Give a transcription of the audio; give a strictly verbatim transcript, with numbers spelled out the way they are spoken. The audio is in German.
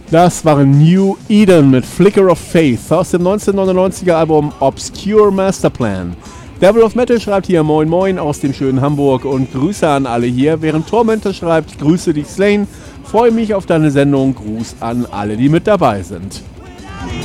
Das waren New Eden mit Flicker of Faith aus dem neunzehnhundertneunundneunziger Album Obscure Masterplan. Devil of Metal schreibt hier Moin Moin aus dem schönen Hamburg und Grüße an alle hier, während Tormentor schreibt Grüße dich Slane, freue mich auf deine Sendung, Gruß an alle, die mit dabei sind.